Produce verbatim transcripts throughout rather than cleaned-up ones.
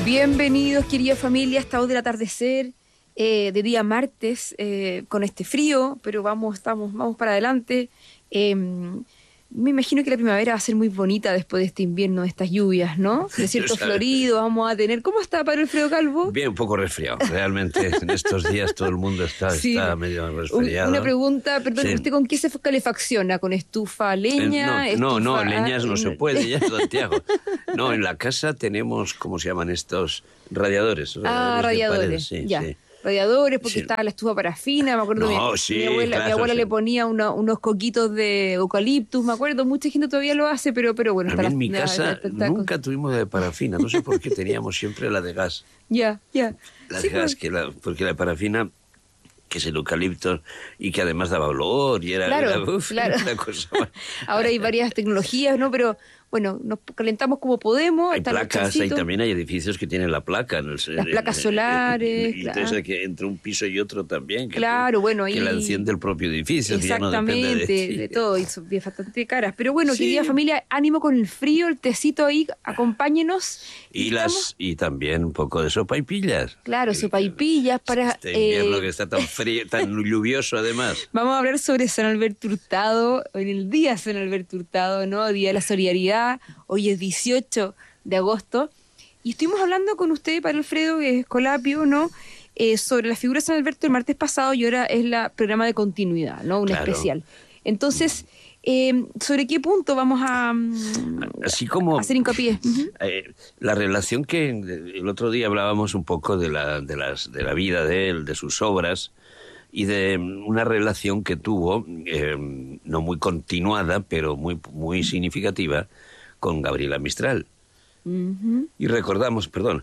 Bienvenidos, querida familia, a esta hora del atardecer, eh, de día martes, eh, con este frío, pero vamos, estamos, vamos para adelante. Eh, me imagino que la primavera va a ser muy bonita después de este invierno, de estas lluvias, ¿no? Desierto florido vamos a tener. ¿Cómo está Pablo Alfredo Calvo? Bien, un poco resfriado. Realmente en estos días todo el mundo está, sí. está medio resfriado. Una pregunta, perdón, sí. ¿Usted con qué se calefacciona? ¿Con estufa, leña? Eh, no, estufa, no, no, leñas no se puede ya, Santiago. No, en la casa tenemos, ¿cómo se llaman estos? Radiadores. radiadores ah, radiadores, pared, sí, ya. Sí. Radiadores, porque sí. Estaba la estufa parafina, me acuerdo, no, mi, sí, mi abuela, claro, mi abuela sí. le ponía una, unos coquitos de eucaliptus, me acuerdo, mucha gente todavía lo hace, pero, pero bueno. A está mí la, en mi la, casa la, la, la, nunca la... tuvimos la de parafina, no sé por qué teníamos siempre la de gas. Ya, ya. La sí, de gas, pues... que la, porque la de parafina, que es el eucalipto, y que además daba olor, y era, claro, era, uf, claro. una cosa. Ahora hay varias tecnologías, ¿no? Pero... Bueno, nos calentamos como podemos. Hay placas, y también hay edificios que tienen la placa. En el, Las placas solares. Y entonces claro. que entre un piso y otro también. Que claro, tú, bueno. Que y... la enciende el propio edificio. Exactamente, ya no depende de, de todo. Y son bastante caras. Pero bueno, sí. querida familia, ánimo con el frío, el tecito ahí, acompáñenos. Y, las y también un poco de sopaipillas. Claro, sopaipillas para... Este invierno eh... que está tan frío, tan lluvioso además. Vamos a hablar sobre San Alberto Hurtado, en el día San Alberto Hurtado, ¿no? Día de la Solidaridad. Hoy es dieciocho de agosto, y estuvimos hablando con usted, Pablo Alfredo Escolapio, ¿no? Eh, sobre la figura de San Alberto el martes pasado, y ahora es la programa de continuidad, ¿no? Un claro. especial. Entonces, eh, ¿sobre qué punto vamos a, Así como, a hacer hincapié? Uh-huh. Eh, la relación que el otro día hablábamos un poco de la, de, las, de la vida de él, de sus obras, y de una relación que tuvo, eh, no muy continuada, pero muy, muy significativa, con Gabriela Mistral. Uh-huh. Y recordamos, perdón,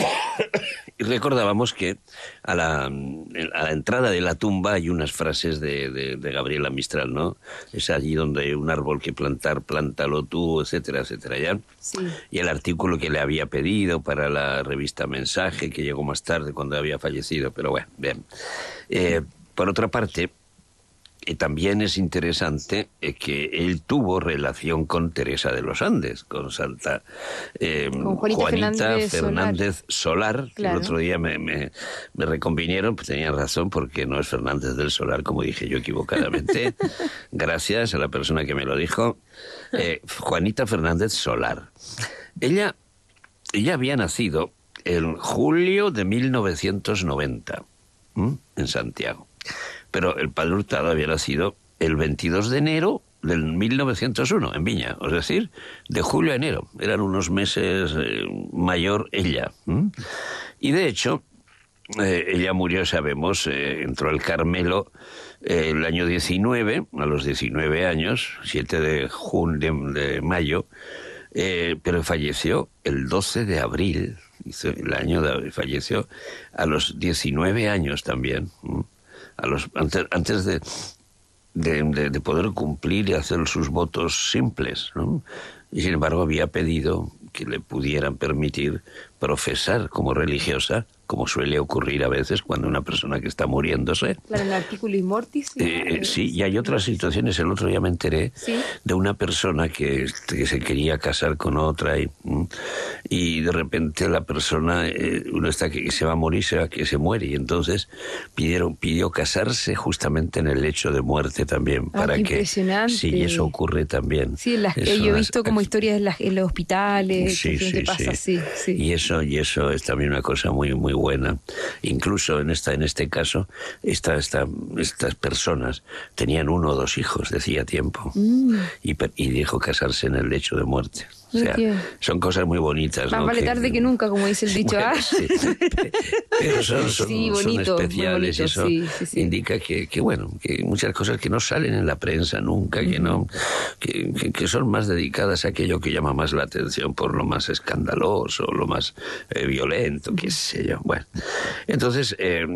y recordábamos que a la, a la entrada de la tumba hay unas frases de, de, de Gabriela Mistral, ¿no? Es allí donde hay un árbol que plantar, plántalo tú, etcétera, etcétera, ¿ya? Sí. Y el artículo que le había pedido para la revista Mensaje, que llegó más tarde cuando había fallecido, pero bueno, bien. Eh, por otra parte, Eh, también es interesante eh, que él tuvo relación con Teresa de los Andes, con Santa eh, con Juanita, Juanita Fernández, Fernández Solar, Solar claro. que el otro día me, me, me reconvinieron, pues tenían razón, porque no es Fernández del Solar, como dije yo equivocadamente. Gracias a la persona que me lo dijo. Eh, Juanita Fernández Solar. Ella, ella había nacido en julio de mil novecientos noventa, ¿m? En Santiago. Pero el padre Hurtado había nacido el veintidós de enero del mil novecientos uno, en Viña, es decir, de julio a enero. Eran unos meses eh, mayor ella. ¿Mm? Y de hecho, eh, ella murió, sabemos, eh, entró al Carmelo eh, el año diecinueve, a los diecinueve años, siete de, jun- de, de mayo, eh, pero falleció el doce de abril, el año de, falleció a los diecinueve años también. ¿Mm? A los, antes, antes de, de, de, de poder cumplir y hacer sus votos simples, ¿no? Y sin embargo había pedido que le pudieran permitir profesar como religiosa, como suele ocurrir a veces cuando una persona que está muriéndose. Claro, el artículo Immortis. ¿Sí? Eh, sí, y hay otras situaciones. El otro día me enteré ¿Sí? de una persona que, que se quería casar con otra y, y de repente la persona, eh, uno está que se va a morir, se va que se muere, y entonces pidieron, pidió casarse justamente en el lecho de muerte también. Ah, para qué que impresionante. Sí, y eso ocurre también. Sí, en las, eso, yo he visto las, como historias en, las, en los hospitales, sí, que sí, pasa, sí. sí, sí. Y eso, y eso es también una cosa muy, muy buena. Incluso en esta, en este caso, esta, esta, estas personas tenían uno o dos hijos, decía tiempo, mm. y, y dijo casarse en el lecho de muerte. O sea, son cosas muy bonitas. Más ¿no? vale que, tarde que nunca, como dice el dicho. Bueno, ¿ah? sí, pero son, son, sí, bonito, son especiales, bonito, y eso sí, sí, sí. indica que, que, bueno, que muchas cosas que no salen en la prensa nunca, mm-hmm. que no que, que, que son más dedicadas a aquello que llama más la atención por lo más escandaloso, lo más eh, violento, qué sé yo. Bueno, entonces, eh,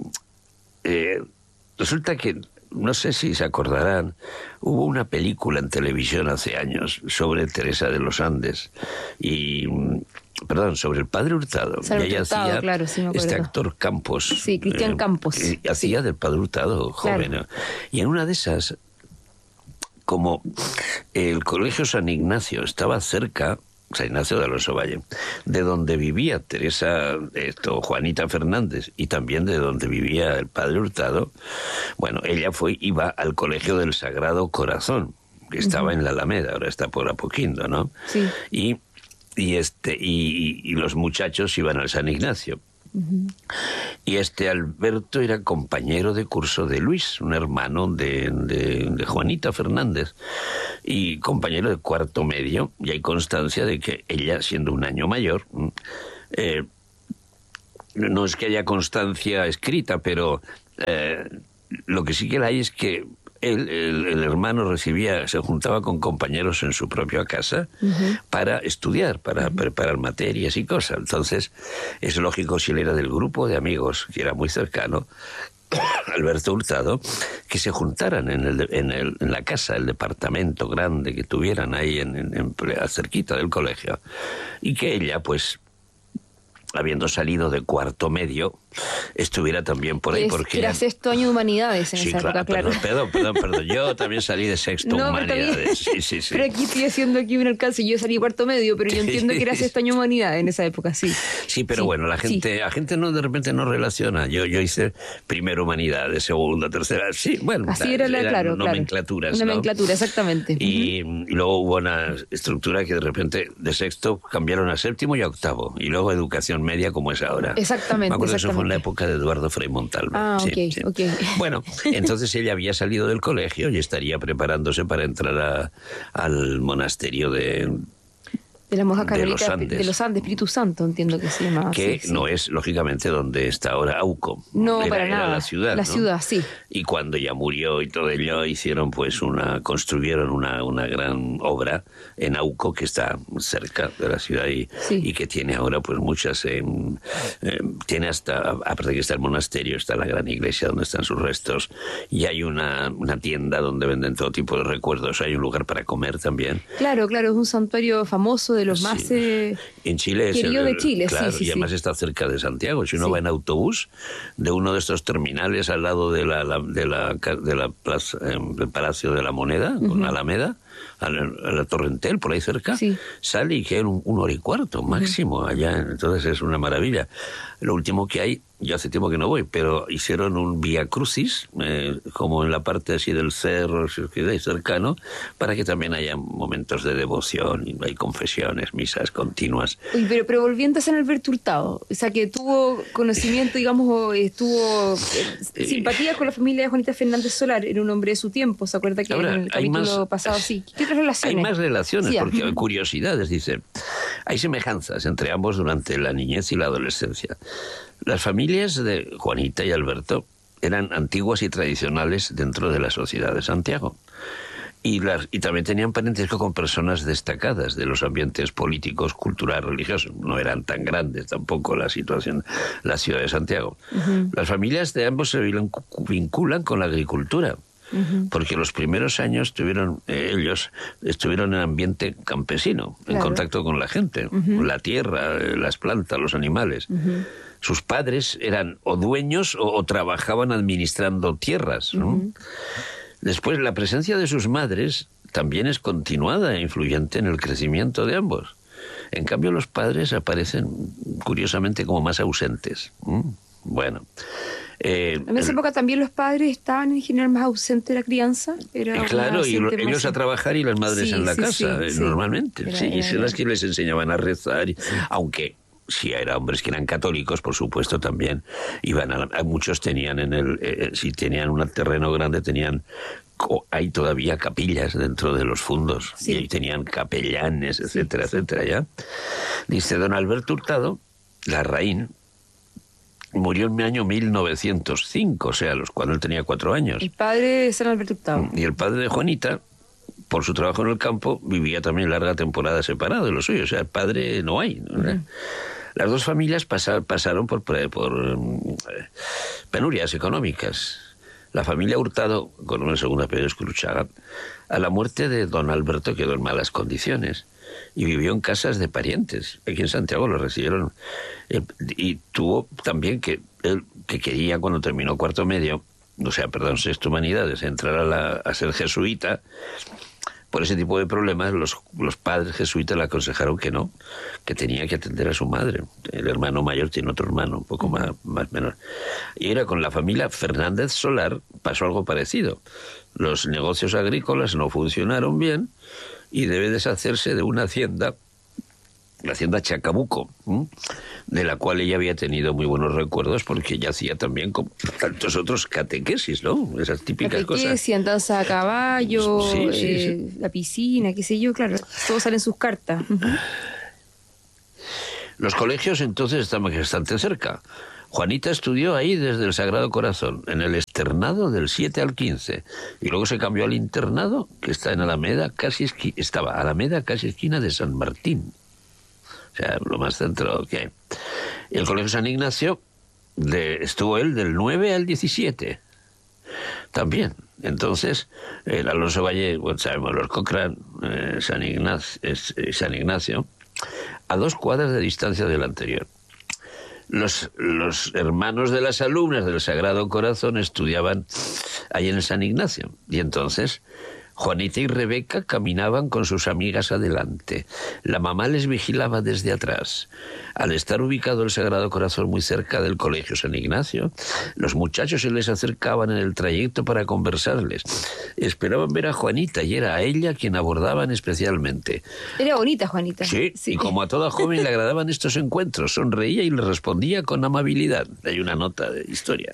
eh, resulta que, no sé si se acordarán, hubo una película en televisión hace años sobre Teresa de los Andes y, perdón, sobre el padre Hurtado. Y ella Hurtado, hacía claro, sí, este actor Campos. Sí, Cristian eh, Campos. Que hacía sí. del padre Hurtado joven. Claro. Y en una de esas, como el Colegio San Ignacio estaba cerca San Ignacio de Alonso Valle, de donde vivía Teresa, esto, Juanita Fernández, y también de donde vivía el padre Hurtado. Bueno, ella fue, iba al Colegio del Sagrado Corazón, que estaba uh-huh. en la Alameda, ahora está por Apoquindo, ¿no? Sí. Y, y, este, y, y los muchachos iban al San Ignacio. Uh-huh. Y este Alberto era compañero de curso de Luis, un hermano de, de, de Juanita Fernández, y compañero de cuarto medio, y hay constancia de que ella, siendo un año mayor, eh, no es que haya constancia escrita, pero eh, lo que sí que la hay es que él, el, el hermano recibía, se juntaba con compañeros en su propia casa uh-huh. para estudiar, para uh-huh. preparar materias y cosas. Entonces, es lógico, si él era del grupo de amigos, que era muy cercano, Alberto Hurtado, que se juntaran en, el, en, el, en la casa, el departamento grande que tuvieran ahí en, en, en, cerquita del colegio, y que ella, pues, habiendo salido de cuarto medio, estuviera también por ahí. Es, porque era sexto año de humanidades en sí, esa claro, época, claro. Perdón, perdón, perdón, perdón. Yo también salí de sexto no, humanidades. Sí, sí, sí. Pero aquí estoy haciendo aquí un alcance. Yo salí cuarto medio, pero yo entiendo que era sexto año de humanidades en esa época, sí. Sí, pero sí, bueno, la gente, sí. la gente no de repente no relaciona. Yo, yo hice primero humanidades, segunda, tercera. Sí, bueno, así era la, claro, nomenclaturas. Claro. ¿no? Nomenclatura, exactamente. Y, uh-huh. y luego hubo una estructura que de repente de sexto cambiaron a séptimo y a octavo, y luego educación media como es ahora. Exactamente. Me acuerdo que eso fue en la exactamente. época de Eduardo Frei Montalva. Ah, sí, ok, sí. ok. Bueno, entonces ella había salido del colegio y estaría preparándose para entrar a, al monasterio de... De la monja carmelita de los Andes, de los Andes, Espíritu Santo, entiendo que se llama. Que sí, no sí. es, lógicamente, donde está ahora Auco. No, era, para era nada. la ciudad, La ¿no? ciudad, sí. Y cuando ya murió y todo ello, hicieron pues una, construyeron una, una gran obra en Auco, que está cerca de la ciudad y, sí. y que tiene ahora pues muchas, eh, eh, tiene hasta, aparte de que está el monasterio, está la gran iglesia donde están sus restos, y hay una, una tienda donde venden todo tipo de recuerdos, hay un lugar para comer también. Claro, claro, es un santuario famoso de los Sí. más... Eh, En Chile es querido el, de Chile, claro, sí, sí, y además sí. está cerca de Santiago. Si uno sí. va en autobús de uno de estos terminales al lado de la, la de la de la plaza, eh, del Palacio de la Moneda, uh-huh. con Alameda, a la, a la Torrentel, por ahí cerca, sí. sale y queda un, un hora y cuarto máximo uh-huh. allá. Entonces es una maravilla. Lo último que hay, yo hace tiempo que no voy, pero hicieron un Vía Crucis, eh, como en la parte así del cerro, si os quedáis cercano, para que también haya momentos de devoción, y hay confesiones, misas continuas. Uy, pero, pero volviendo a San Alberto Hurtado, o sea, que tuvo conocimiento, digamos, o estuvo eh, simpatía con la familia de Juanita Fernández Solar, era un hombre de su tiempo, ¿se acuerda que Ahora, en el capítulo más, pasado sí? ¿Qué otras relaciones? Hay más relaciones, sí, porque uh-huh. hay curiosidades, dice. Hay semejanzas entre ambos durante la niñez y la adolescencia. Las familias de Juanita y Alberto eran antiguas y tradicionales dentro de la sociedad de Santiago. Y, las, y también tenían parentesco con personas destacadas de los ambientes políticos, culturales, religiosos. No eran tan grandes tampoco la situación, la ciudad de Santiago. Uh-huh. Las familias de ambos se vinculan con la agricultura. Uh-huh. Porque los primeros años tuvieron, eh, ellos estuvieron en ambiente campesino, claro. en contacto con la gente, uh-huh. la tierra, las plantas, los animales. Uh-huh. Sus padres eran o dueños o, o trabajaban administrando tierras, ¿no? Uh-huh. Después, la presencia de sus madres también es continuada e influyente en el crecimiento de ambos. En cambio, los padres aparecen curiosamente como más ausentes. ¿Mm? Bueno. Eh, en esa época también los padres estaban en general más ausentes de la crianza. Era claro, y lo, ellos más... a trabajar y las madres sí, en la sí, casa, sí, normalmente. Sí, era, sí, era, y son era. las que les enseñaban a rezar, sí. Aunque... Si eran hombres que eran católicos, por supuesto, también iban a, a muchos tenían en el, eh, si tenían un terreno grande, tenían, hay todavía capillas dentro de los fundos, sí. Y ahí tenían capellanes, etcétera, sí, etcétera, ¿ya? Dice don Alberto Hurtado, Larraín, murió en el año mil novecientos cinco, o sea, los, cuando él tenía cuatro años. El padre de San Alberto Hurtado. Y el padre de Juanita, por su trabajo en el campo, vivía también larga temporada separado de los suyos, o sea, el padre no hay, ¿no? Uh-huh. Las dos familias pasa, pasaron por, por, por um, penurias económicas. La familia Hurtado, con una segunda apellido Escruchaga, a la muerte de don Alberto quedó en malas condiciones y vivió en casas de parientes. Aquí en Santiago lo recibieron. Eh, y tuvo también que, él, que quería, cuando terminó cuarto medio, o sea, perdón, sexto humanidades, entrar a, la, a ser jesuita, por ese tipo de problemas los, los padres jesuitas le aconsejaron que no, que tenía que atender a su madre. El hermano mayor tiene otro hermano, un poco más, más menor. Y era con la familia Fernández Solar, pasó algo parecido. Los negocios agrícolas no funcionaron bien y debe deshacerse de una hacienda, la hacienda Chacabuco, ¿m? de la cual ella había tenido muy buenos recuerdos porque ella hacía también como tantos otros catequesis, ¿no? Esas típicas catequesis, cosas. danza a caballo, Sí, sí, eh, sí. la piscina, qué sé yo, claro, todo sale en sus cartas. Uh-huh. Los colegios entonces estaban bastante cerca. Juanita estudió ahí desde el Sagrado Corazón, en el externado del siete al quince, y luego se cambió al internado, que está en Alameda, casi esqui- estaba Alameda, casi esquina de San Martín. O sea, lo más centro que hay. Y el Colegio San Ignacio, de, estuvo él del nueve al diecisiete. También. Entonces, el Alonso Valle, bueno, sabemos, los Cochrane, eh, San Ignacio, eh, San Ignacio, a dos cuadras de distancia del anterior. Los, los hermanos de las alumnas del Sagrado Corazón estudiaban ahí en el San Ignacio. Y entonces Juanita y Rebeca caminaban con sus amigas adelante. La mamá les vigilaba desde atrás. Al estar ubicado el Sagrado Corazón muy cerca del Colegio San Ignacio, los muchachos se les acercaban en el trayecto para conversarles. Esperaban ver a Juanita y era a ella quien abordaban especialmente. Era bonita, Juanita. Sí, sí, y como a toda joven le agradaban estos encuentros, sonreía y le respondía con amabilidad. Hay una nota de historia.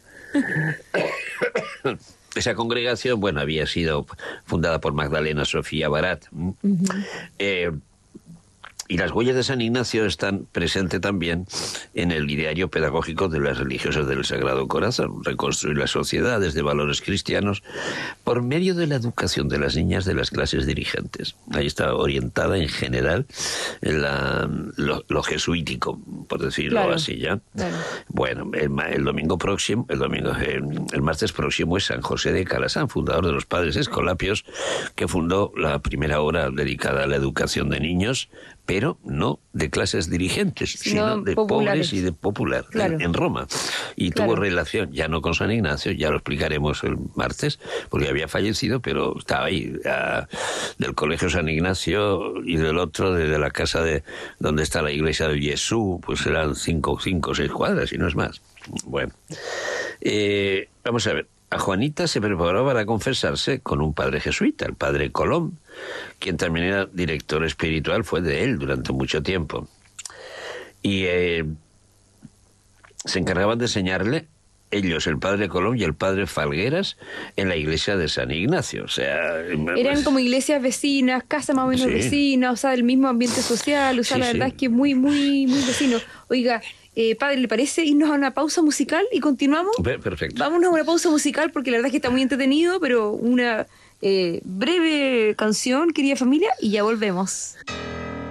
Esa congregación, bueno, había sido fundada por Magdalena Sofía Barat. Uh-huh. Eh, y las huellas de San Ignacio están presentes también en el ideario pedagógico de las religiosas del Sagrado Corazón, reconstruir las sociedades de valores cristianos por medio de la educación de las niñas de las clases dirigentes. Ahí está orientada en general en la, lo, lo jesuítico, por decirlo claro, así, ¿ya? Claro. Bueno, el, el domingo próximo, el domingo, el, el martes próximo es San José de Calasán, fundador de los Padres Escolapios, que fundó la primera obra dedicada a la educación de niños, pero no de clases dirigentes, sino, sino de populares. Pobres y de popular, claro. en, en Roma. Y claro. tuvo relación, ya no con San Ignacio, ya lo explicaremos el martes, porque había fallecido, pero estaba ahí, a, del Colegio San Ignacio y del otro, de, de la casa de donde está la iglesia de Jesús, pues eran cinco, cinco o seis cuadras, y no es más. Bueno, eh, vamos a ver. A Juanita se preparó para confesarse con un padre jesuita, el padre Colón, quien también era director espiritual, fue de él durante mucho tiempo. Y eh, se encargaban de enseñarle, ellos, el padre Colón y el padre Falgueras, en la iglesia de San Ignacio. O sea, eran como iglesias vecinas, casas más o menos sí. vecinas, o sea, del mismo ambiente social, o sea, sí, la verdad sí. es que muy, muy, muy vecino. Oiga, Eh, padre, ¿le parece irnos a una pausa musical y continuamos? Perfecto. Vámonos a una pausa musical porque la verdad es que está muy entretenido, pero una eh, breve canción, querida familia, y ya volvemos.